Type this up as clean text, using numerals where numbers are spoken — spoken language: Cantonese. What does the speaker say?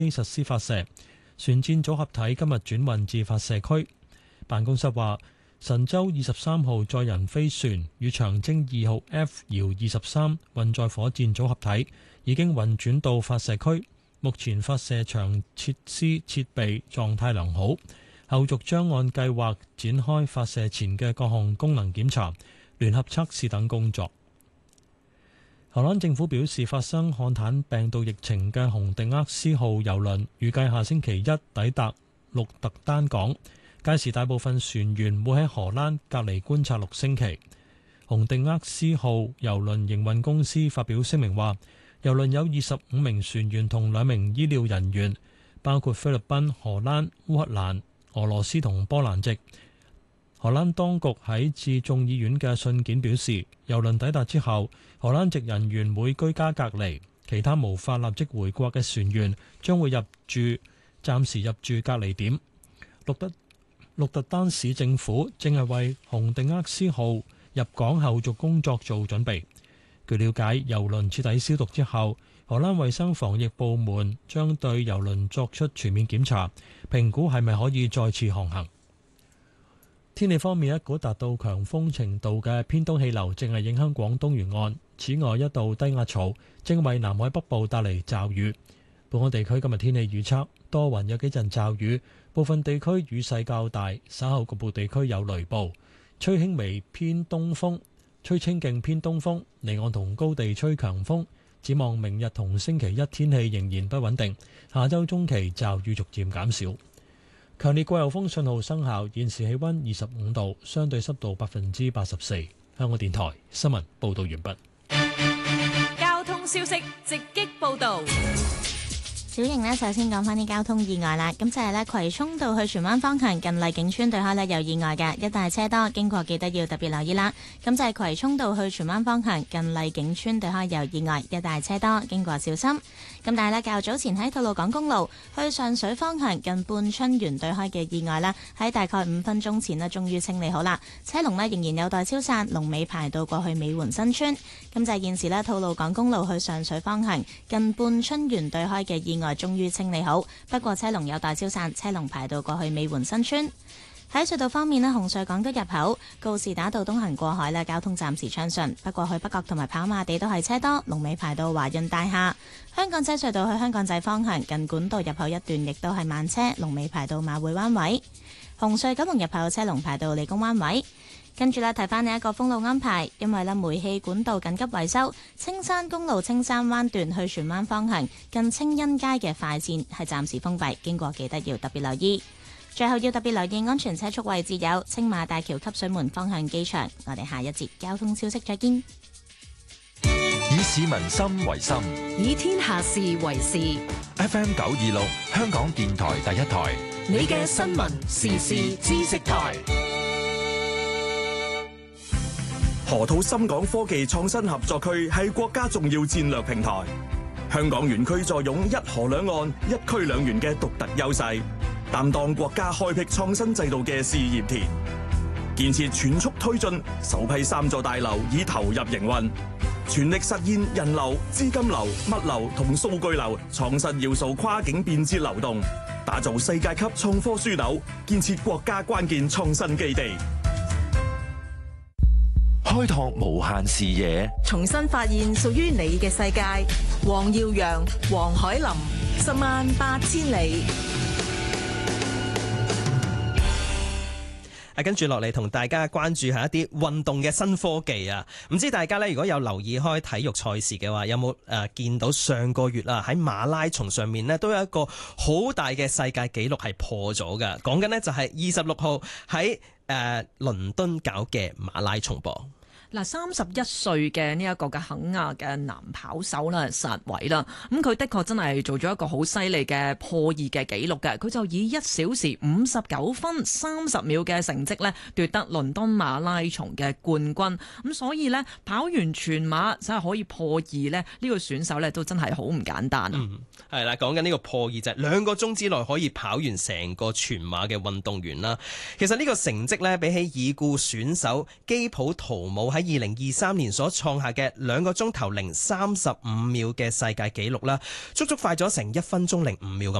實施發射。船箭組合體今日轉運至發射區。辦公室話，神舟23號載人飛船與長征2號 F 遙23運載火箭組合體已經運轉到發射區，目前發射場設施設備狀態良好，後續將按計劃展開發射前嘅各項功能檢查、聯合測試等工作。荷蘭政府表示，發生漢坦病毒疫情嘅紅迪厄斯號郵輪預計下星期一抵達鹿特丹港，屆時大部分船員會喺荷蘭隔離觀察6星期。紅迪厄斯號郵輪營運公司發表聲明話，郵輪有25名船員同2名醫療人員，包括菲律賓、荷蘭、烏克蘭、俄羅斯同波蘭籍。荷蘭當局喺致眾議院嘅信件表示，郵輪抵達之後，荷蘭籍人員會居家隔離，其他無法立即回國嘅船員將會暫時入住隔離點。鹿特丹市政府正係為紅迪厄斯號入港後續工作做準備。據了解，郵輪徹底消毒之後，荷蘭衛生防疫部門將對郵輪作出全面檢查，評估係咪可以再次航行。天氣方面，一股達到強風程度嘅偏東氣流正係影響廣東沿岸，此外一道低壓槽正為南海北部帶嚟驟雨。本港地區今日天氣預測，多雲有幾陣驟雨，部分地區雨勢較大，稍後局部地區有雷暴，吹輕微偏東風，吹清勁偏東風，離岸同高地吹強風。展望明日同星期一天氣仍然不穩定，下周中期驟雨逐漸減少。強烈季候風信號生效，現時氣溫25度，相對濕度84%。香港電台新聞報道完畢。 交通消息直擊報道。 小瑩呢，首先講返啲交通意外啦。咁就係葵涌道去荃灣方向近麗景村對開呢有意外嘅，一帶車多，經過記得要特別留意啦。咁就係葵涌道去荃灣方向近麗景村對開有意外，一帶車多，經過小心。咁但係呢，較早前喺吐露港公路去上水方向近半春園對開嘅意外啦，喺大概5分鐘前呢終於清理好啦，車龍呢仍然有待消散，龍尾排到過去美援新村。咁就係現時呢，吐露港公路去上水方向近半春園對開嘅意外終於清理好，不過車龍有待消散，車龍排到過去美援新村。喺隧道方面呢，紅隧港島入口告士打道東行過海呢，交通暫時暢順，不過去北角同埋跑馬地都係車多，龍尾排到華潤大廈。香港仔隧道去香港仔方向近管道入口一段亦都係慢車，龍尾排到馬會灣位。紅隧九龍入口車龍排到理工灣位。跟住咧，提翻你一個封路安排，因為咧煤氣管道緊急維修，青山公路青山灣段去荃灣方向近青欣街嘅快線係暫時封閉，經過記得要特別留意。最後要特別留意安全車速位置有青馬大橋汲水門方向機場。我哋下一節交通消息再見。 以市民心為心， 以天下事為事。 FM 926香港電台第一台， 你嘅新聞時事知識台。 河套深港科技創新合作區係國家重要戰略平台，香港園區坐擁一河兩岸、一區兩園嘅獨特優勢，擔當國家開闢創新制度嘅試驗田。建設全速推進，首批3座大樓已投入營運，全力實現人流、資金流、物流同數據流創新要素跨境便捷流動，打造世界級創科樞紐，建設國家關鍵創新基地。 開拓無限視野， 重新發現屬於你嘅世界。黃耀揚、黃海林，108000里。 跟住落嚟同大家關注下一啲運動嘅新科技啊！唔知大家呢，如果有留意開體育賽事嘅話，有冇見到上個月啊喺馬拉松上面呢，都有一個好大嘅世界紀錄係破咗㗎。講緊呢，就係26號喺倫敦搞嘅馬拉松噃。 嗱，31歲嘅呢一個嘅肯亞嘅男跑手啦，薩維啦，咁佢的確真係做咗一個好犀利嘅破2嘅紀錄嘅，佢就以1小時59分30秒嘅成績呢奪得倫敦馬拉松嘅冠軍，咁所以呢，跑完全馬真係可以破2呢，呢個選手呢都真係好唔簡單啊！ 係啦，講緊呢個破2就係2個鐘之內可以跑完成個全馬嘅運動員啦。其實呢個成績呢，比起已故選手基普圖姆喺喺2023年所創下嘅2個鐘頭0:35秒嘅世界紀錄啦，足足快咗成1分鐘05秒咁